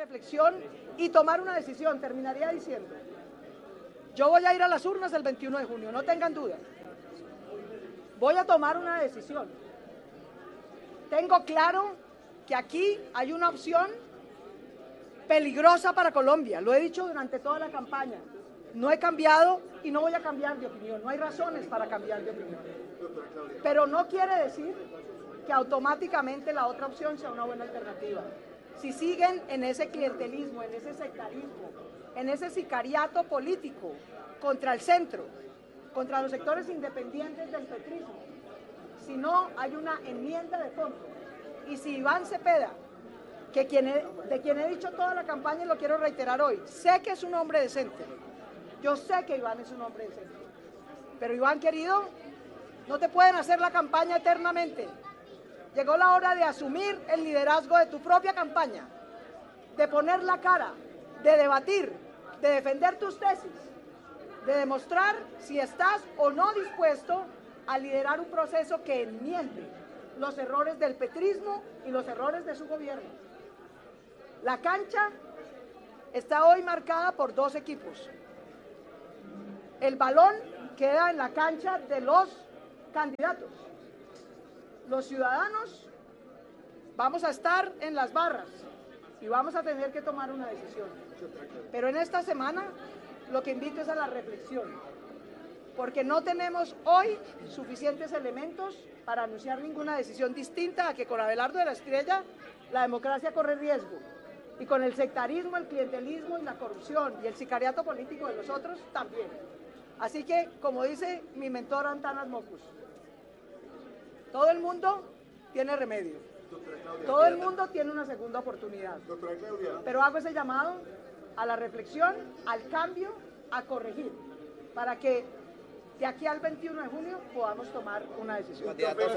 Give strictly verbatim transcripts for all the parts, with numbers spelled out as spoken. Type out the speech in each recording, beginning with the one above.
reflexión y tomar una decisión. Terminaría diciendo, yo voy a ir a las urnas el veintiuno de junio, no tengan duda. Voy a tomar una decisión. Tengo claro que aquí hay una opción peligrosa para Colombia, lo he dicho durante toda la campaña. No he cambiado y no voy a cambiar de opinión, no hay razones para cambiar de opinión. Pero no quiere decir que automáticamente la otra opción sea una buena alternativa. Si siguen en ese clientelismo, en ese sectarismo, en ese sicariato político contra el centro, contra los sectores independientes del petrismo, si no hay una enmienda de fondo, y si Iván Cepeda, que quien he, de quien he dicho toda la campaña y lo quiero reiterar hoy, sé que es un hombre decente, yo sé que Iván es un hombre decente, pero Iván querido, no te pueden hacer la campaña eternamente. Llegó la hora de asumir el liderazgo de tu propia campaña, de poner la cara, de debatir, de defender tus tesis, de demostrar si estás o no dispuesto a liderar un proceso que enmiende los errores del petrismo y los errores de su gobierno. La cancha está hoy marcada por dos equipos. El balón queda en la cancha de los candidatos. Los ciudadanos vamos a estar en las barras y vamos a tener que tomar una decisión. Pero en esta semana lo que invito es a la reflexión, porque no tenemos hoy suficientes elementos para anunciar ninguna decisión distinta a que con Abelardo de la Espriella la democracia corre riesgo y con el sectarismo, el clientelismo y la corrupción y el sicariato político de los otros también. Así que, como dice mi mentor Antanas Mocus, todo el mundo tiene remedio, todo el mundo tiene una segunda oportunidad, pero hago ese llamado a la reflexión, al cambio, a corregir, para que de aquí al veintiuno de junio podamos tomar una decisión.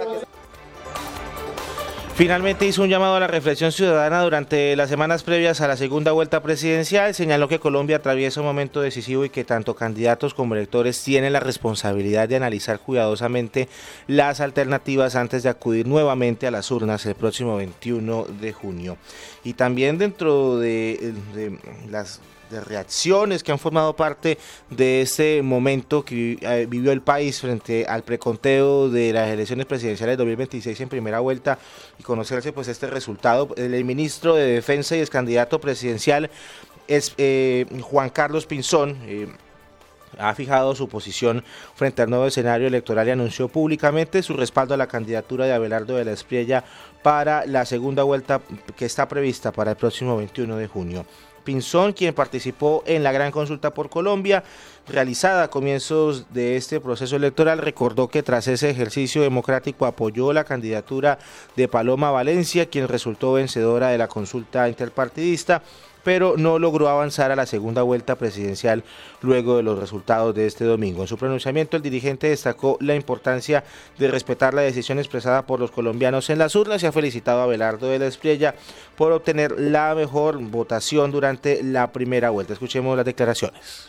Finalmente hizo un llamado a la reflexión ciudadana durante las semanas previas a la segunda vuelta presidencial. Señaló que Colombia atraviesa un momento decisivo y que tanto candidatos como electores tienen la responsabilidad de analizar cuidadosamente las alternativas antes de acudir nuevamente a las urnas el próximo veintiuno de junio. Y también dentro de, de las de reacciones que han formado parte de ese momento que eh, vivió el país frente al preconteo de las elecciones presidenciales dos mil veintiséis en primera vuelta y conocerse pues este resultado. El ministro de Defensa y ex candidato presidencial es eh, Juan Carlos Pinzón. Eh, ha fijado su posición frente al nuevo escenario electoral y anunció públicamente su respaldo a la candidatura de Abelardo de la Espriella para la segunda vuelta que está prevista para el próximo veintiuno de junio. Pinzón, quien participó en la gran consulta por Colombia, realizada a comienzos de este proceso electoral, recordó que tras ese ejercicio democrático apoyó la candidatura de Paloma Valencia, quien resultó vencedora de la consulta interpartidista, pero no logró avanzar a la segunda vuelta presidencial luego de los resultados de este domingo. En su pronunciamiento, el dirigente destacó la importancia de respetar la decisión expresada por los colombianos en las urnas y ha felicitado a Abelardo de la Espriella por obtener la mejor votación durante la primera vuelta. Escuchemos las declaraciones.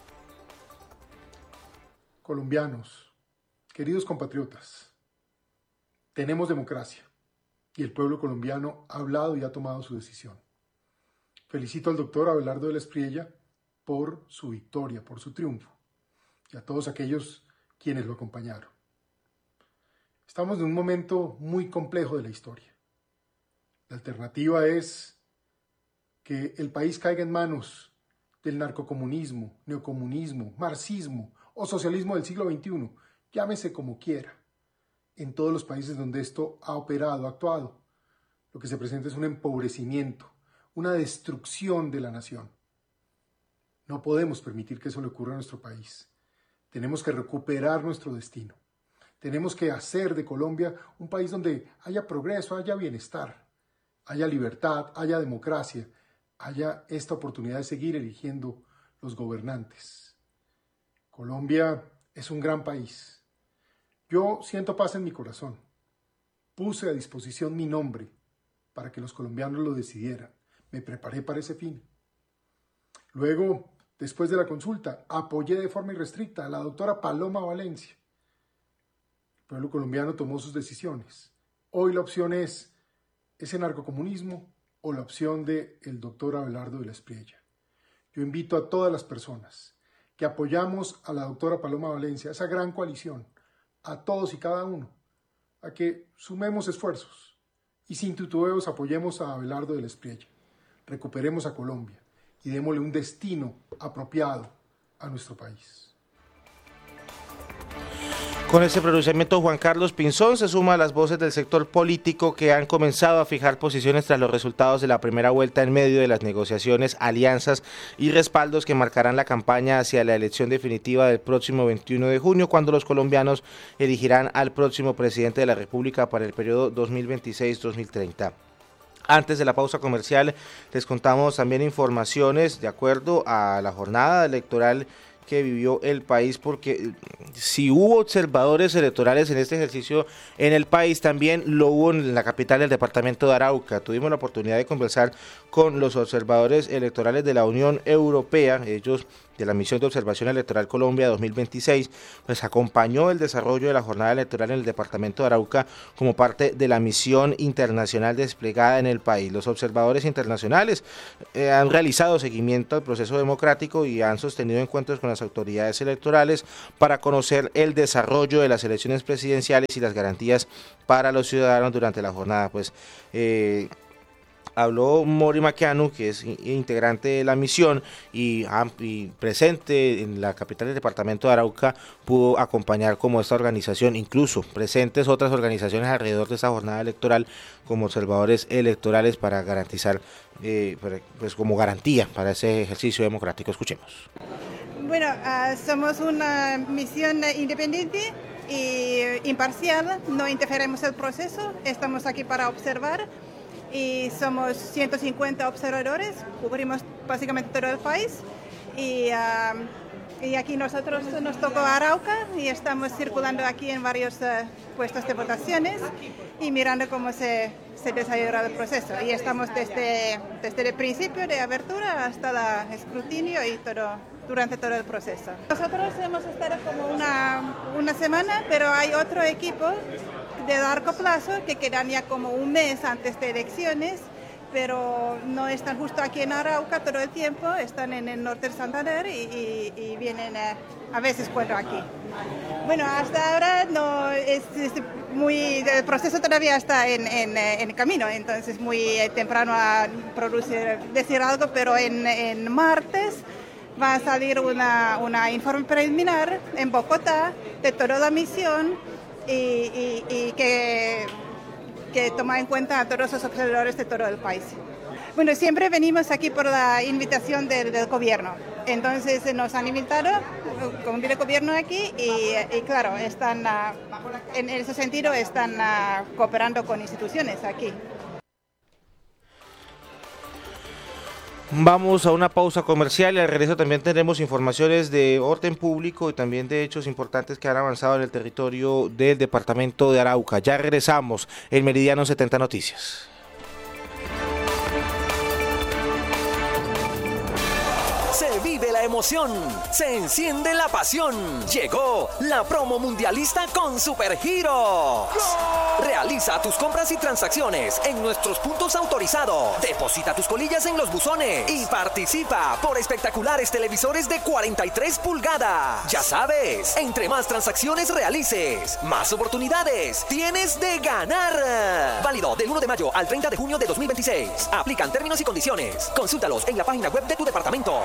Colombianos, queridos compatriotas, tenemos democracia y el pueblo colombiano ha hablado y ha tomado su decisión. Felicito al doctor Abelardo de la Espriella por su victoria, por su triunfo, y a todos aquellos quienes lo acompañaron. Estamos en un momento muy complejo de la historia. La alternativa es que el país caiga en manos del narcocomunismo, neocomunismo, marxismo o socialismo del siglo veintiuno, llámese como quiera, en todos los países donde esto ha operado, ha actuado. Lo que se presenta es un empobrecimiento, una destrucción de la nación. No podemos permitir que eso le ocurra a nuestro país. Tenemos que recuperar nuestro destino. Tenemos que hacer de Colombia un país donde haya progreso, haya bienestar, haya libertad, haya democracia, haya esta oportunidad de seguir eligiendo los gobernantes. Colombia es un gran país. Yo siento paz en mi corazón. Puse a disposición mi nombre para que los colombianos lo decidieran. Me preparé para ese fin. Luego, después de la consulta, apoyé de forma irrestricta a la doctora Paloma Valencia. El pueblo colombiano tomó sus decisiones. Hoy la opción es ese narcocomunismo o la opción de el doctor Abelardo de la Espriella. Yo invito a todas las personas que apoyamos a la doctora Paloma Valencia, esa gran coalición, a todos y cada uno, a que sumemos esfuerzos y sin titubeos apoyemos a Abelardo de la Espriella, recuperemos a Colombia y démosle un destino apropiado a nuestro país. Con este pronunciamiento, Juan Carlos Pinzón se suma a las voces del sector político que han comenzado a fijar posiciones tras los resultados de la primera vuelta en medio de las negociaciones, alianzas y respaldos que marcarán la campaña hacia la elección definitiva del próximo veintiuno de junio, cuando los colombianos elegirán al próximo presidente de la República para el periodo dos mil veintiséis a dos mil treinta. Antes de la pausa comercial, les contamos también informaciones de acuerdo a la jornada electoral que vivió el país, porque si hubo observadores electorales en este ejercicio en el país, también lo hubo en la capital del departamento de Arauca. Tuvimos la oportunidad de conversar con los observadores electorales de la Unión Europea, ellos de la Misión de Observación Electoral Colombia dos mil veintiséis, pues acompañó el desarrollo de la jornada electoral en el departamento de Arauca como parte de la misión internacional desplegada en el país. Los observadores internacionales eh, han realizado seguimiento al proceso democrático y han sostenido encuentros con las autoridades electorales para conocer el desarrollo de las elecciones presidenciales y las garantías para los ciudadanos durante la jornada. Pues eh, habló Mori Maquianu, que es integrante de la misión y, y presente en la capital del departamento de Arauca, pudo acompañar como esta organización, incluso presentes otras organizaciones alrededor de esta jornada electoral como observadores electorales para garantizar, eh, pues como garantía para ese ejercicio democrático. Escuchemos. Bueno, uh, somos una misión independiente e imparcial, no interferimos en el proceso, estamos aquí para observar. Y somos ciento cincuenta observadores, cubrimos básicamente todo el país y, uh, y aquí nosotros nos tocó Arauca y estamos circulando aquí en varios uh, puestos de votaciones y mirando cómo se, se desarrolla el proceso. Y estamos desde, desde el principio de apertura hasta el escrutinio y todo, durante todo el proceso. Nosotros hemos estado como una, una semana, pero hay otro equipo de largo plazo que quedan ya como un mes antes de elecciones, pero no están justo aquí en Arauca todo el tiempo, están en el norte de Santander y, y, y vienen eh, a veces cuando aquí. Bueno, hasta ahora no es, es muy, el proceso todavía está en, en, en camino, entonces muy temprano a producir, decir algo, pero en, en martes va a salir una, una informe preliminar en Bogotá de toda la misión y, y, y que, que toma en cuenta a todos los observadores de todo el país. Bueno, siempre venimos aquí por la invitación del, del gobierno, entonces nos han invitado como el gobierno aquí y, y claro, están, uh, en ese sentido están uh, cooperando con instituciones aquí. Vamos a una pausa comercial y al regreso también tendremos informaciones de orden público y también de hechos importantes que han avanzado en el territorio del departamento de Arauca. Ya regresamos en Meridiano setenta Noticias. Se vive la emoción, se enciende la pasión. Llegó la promo mundialista con Supergiros. Realiza tus compras y transacciones en nuestros puntos autorizados. Deposita tus colillas en los buzones y participa por espectaculares televisores de cuarenta y tres pulgadas. Ya sabes, entre más transacciones realices, más oportunidades tienes de ganar. Válido del uno de mayo al treinta de junio de dos mil veintiséis. Aplican términos y condiciones. Consúltalos en la página web de tu departamento.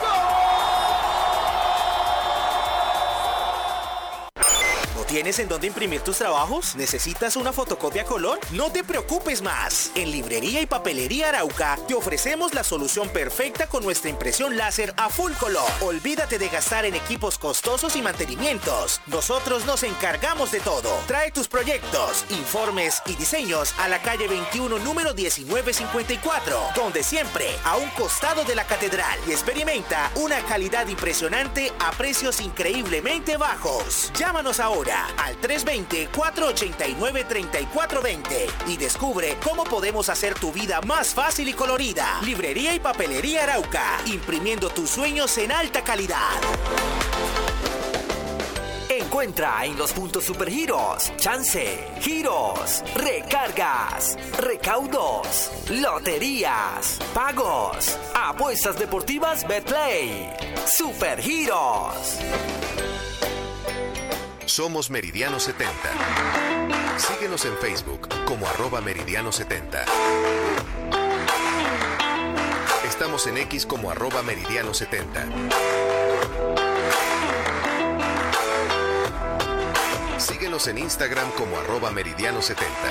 ¿Tienes en dónde imprimir tus trabajos? ¿Necesitas una fotocopia a color? No te preocupes más. En Librería y Papelería Arauca te ofrecemos la solución perfecta con nuestra impresión láser a full color. Olvídate de gastar en equipos costosos y mantenimientos. Nosotros nos encargamos de todo. Trae tus proyectos, informes y diseños a la calle veintiuno, número diecinueve cincuenta y cuatro, donde siempre a un costado de la catedral, y experimenta una calidad impresionante a precios increíblemente bajos. Llámanos ahora al tres dos cero, cuatro ocho nueve, tres cuatro dos cero y descubre cómo podemos hacer tu vida más fácil y colorida. Librería y Papelería Arauca, imprimiendo tus sueños en alta calidad. Encuentra en los puntos Supergiros, chance, giros, recargas, recaudos, loterías, pagos, apuestas deportivas Betplay. Supergiros. Somos Meridiano setenta. Síguenos en Facebook como arroba Meridiano setenta. Estamos en X como arroba Meridiano setenta. Síguenos en Instagram como arroba Meridiano setenta.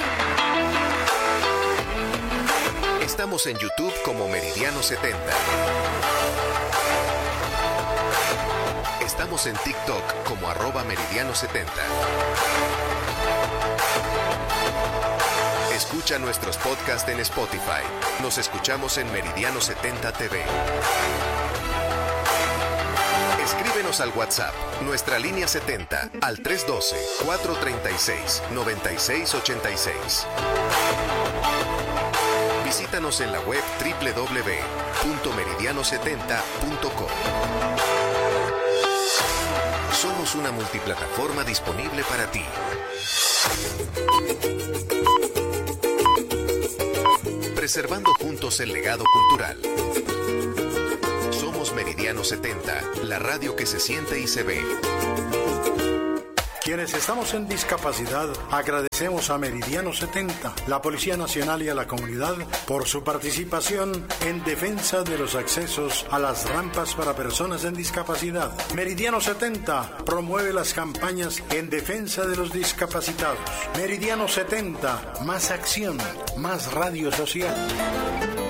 Estamos en YouTube como Meridiano setenta. Estamos en TikTok como arroba Meridiano setenta. Escucha nuestros podcasts en Spotify. Nos escuchamos en Meridiano setenta T V. Escríbenos al WhatsApp, nuestra línea setenta, al tres uno dos, cuatro tres seis, nueve seis ocho seis. Visítanos en la web doble u doble u doble u punto meridiano setenta punto com. Somos una multiplataforma disponible para ti. Preservando juntos el legado cultural. Somos Meridiano setenta, la radio que se siente y se ve. Quienes estamos en discapacidad, agradecemos a Meridiano setenta, la Policía Nacional y a la comunidad por su participación en defensa de los accesos a las rampas para personas en discapacidad. Meridiano setenta promueve las campañas en defensa de los discapacitados. Meridiano setenta, más acción, más radio social.